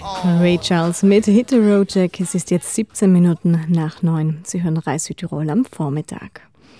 Ray Charles mit Hit the Road Jack. Es ist jetzt 17 Minuten nach 9. Sie hören Reis Südtirol am Vormittag.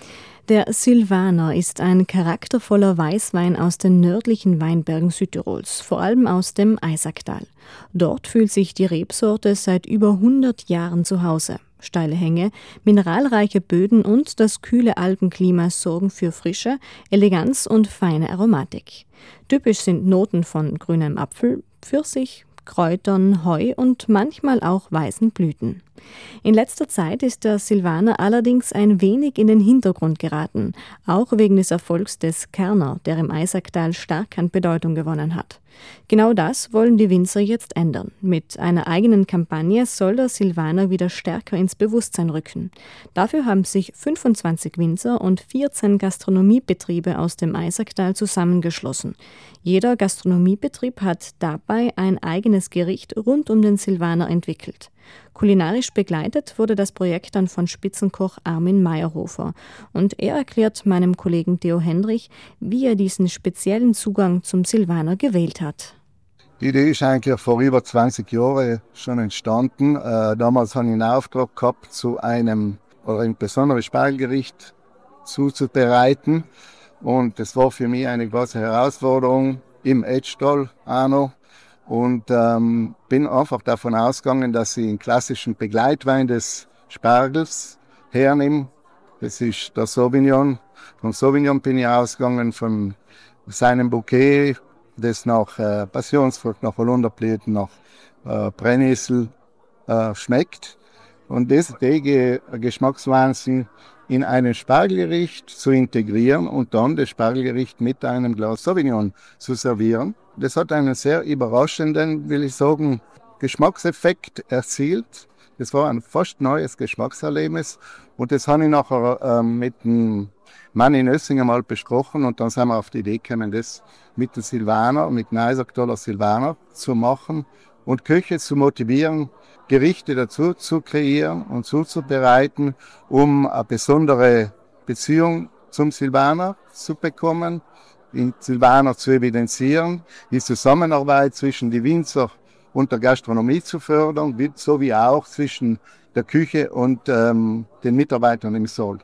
Der Silvaner ist ein charaktervoller Weißwein aus den nördlichen Weinbergen Südtirols, vor allem aus dem Eisacktal. Dort fühlt sich die Rebsorte seit über 100 Jahren zu Hause. Steile Hänge, mineralreiche Böden und das kühle Alpenklima sorgen für Frische, Eleganz und feine Aromatik. Typisch sind Noten von grünem Apfel, Pfirsich, Kräutern, Heu und manchmal auch weißen Blüten. In letzter Zeit ist der Silvaner allerdings ein wenig in den Hintergrund geraten, auch wegen des Erfolgs des Kerner, der im Eisacktal stark an Bedeutung gewonnen hat. Genau das wollen die Winzer jetzt ändern. Mit einer eigenen Kampagne soll der Silvaner wieder stärker ins Bewusstsein rücken. Dafür haben sich 25 Winzer und 14 Gastronomiebetriebe aus dem Eisacktal zusammengeschlossen. Jeder Gastronomiebetrieb hat dabei ein eigenes Gericht rund um den Silvaner entwickelt. Kulinarisch begleitet wurde das Projekt dann von Spitzenkoch Armin Meyerhofer. Und er erklärt meinem Kollegen Theo Hendrich, wie er diesen speziellen Zugang zum Silvaner gewählt hat. Die Idee ist eigentlich vor über 20 Jahren schon entstanden. Damals habe ich einen Auftrag gehabt, ein besonderes Spargelgericht zuzubereiten. Und das war für mich eine große Herausforderung im Edstall auch noch. Und bin einfach davon ausgegangen, dass ich einen klassischen Begleitwein des Spargels hernehme. Das ist der Sauvignon. Vom Sauvignon bin ich ausgegangen, von seinem Bouquet, das nach Passionsfrucht, nach Holunderblüten, nach Brennnessel schmeckt. Und die Geschmackswahnsinn in ein Spargelgericht zu integrieren und dann das Spargelgericht mit einem Glas Sauvignon zu servieren. Das hat einen sehr überraschenden, will ich sagen, Geschmackseffekt erzielt. Das war ein fast neues Geschmackserlebnis und das habe ich nachher mit dem Mann in Össing einmal besprochen und dann sind wir auf die Idee gekommen, das mit dem Silvaner, mit dem Eisacktaler Silvaner zu machen und Köche zu motivieren, Gerichte dazu zu kreieren und zuzubereiten, um eine besondere Beziehung zum Silvaner zu bekommen, den Silvaner zu evidenzieren, die Zusammenarbeit zwischen den Winzer und der Gastronomie zu fördern, sowie auch zwischen der Küche und den Mitarbeitern im Saal.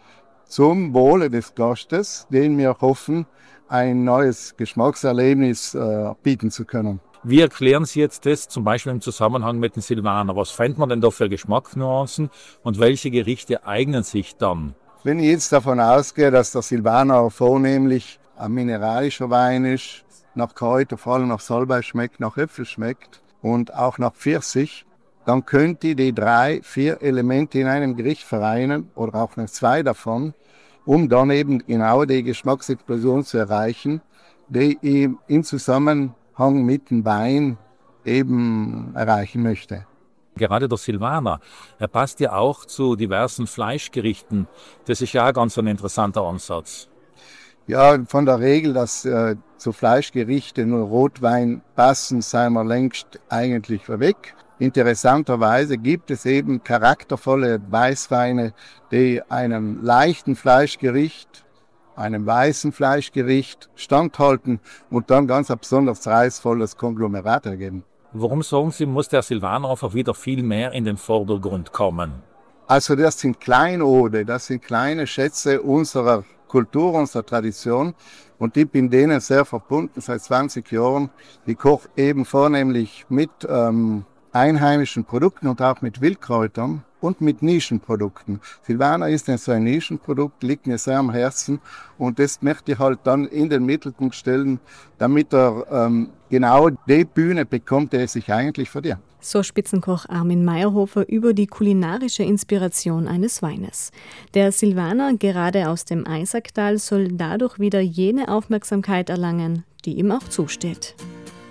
Zum Wohle des Gastes, den wir hoffen, ein neues Geschmackserlebnis bieten zu können. Wie erklären Sie jetzt das zum Beispiel im Zusammenhang mit dem Silvaner? Was findet man denn da für Geschmacksnuancen und welche Gerichte eignen sich dann? Wenn ich jetzt davon ausgehe, dass der Silvaner vornehmlich ein mineralischer Wein ist, nach Kräuter, vor allem nach Salbei schmeckt, nach Äpfel schmeckt und auch nach Pfirsich, dann könnte ich die 3-4 Elemente in einem Gericht vereinen oder auch noch 2 davon, um dann eben genau die Geschmacksexplosion zu erreichen, die ich im Zusammenhang mit dem Wein eben erreichen möchte. Gerade der Silvaner, er passt ja auch zu diversen Fleischgerichten. Das ist ja auch ganz ein interessanter Ansatz. Ja, von der Regel, dass zu Fleischgerichten nur Rotwein passen, seien wir längst eigentlich weg. Interessanterweise gibt es eben charaktervolle Weißweine, die einem leichten Fleischgericht, einem weißen Fleischgericht standhalten und dann ganz ein besonders reizvolles Konglomerat ergeben. Warum sagen Sie, muss der Silvaner einfach wieder viel mehr in den Vordergrund kommen? Also das sind Kleinode, das sind kleine Schätze unserer Kultur, unserer Tradition und ich bin denen sehr verbunden seit 20 Jahren. Ich koche eben vornehmlich mit einheimischen Produkten und auch mit Wildkräutern und mit Nischenprodukten. Silvaner ist so ein Nischenprodukt, liegt mir sehr am Herzen und das möchte ich halt dann in den Mittelpunkt stellen, damit er genau die Bühne bekommt, die er sich eigentlich verdient. So Spitzenkoch Armin Meyerhofer über die kulinarische Inspiration eines Weines. Der Silvaner, gerade aus dem Eisacktal, soll dadurch wieder jene Aufmerksamkeit erlangen, die ihm auch zusteht.